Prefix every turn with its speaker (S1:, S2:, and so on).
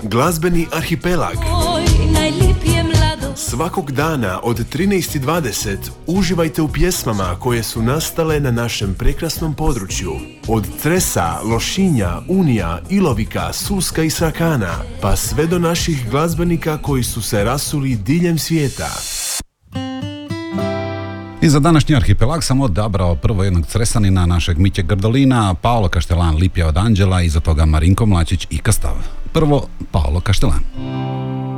S1: Glazbeni arhipelag. Svakog dana od 13:20 uživajte u pjesmama koje su nastale na našem prekrasnom području. Od Cresa, Lošinja, Unija, Ilovika, Suska i Srakana, pa sve do naših glazbenika koji su se rasuli diljem svijeta.
S2: I za današnji arhipelag sam odabrao prvo jednog Cresanina, našeg Mitje Grdolina, Paolo Kaštelan, Lipja od Anđela, iza toga Marinko Mlačić i Kastav. Prvo, Paolo Kaštelan.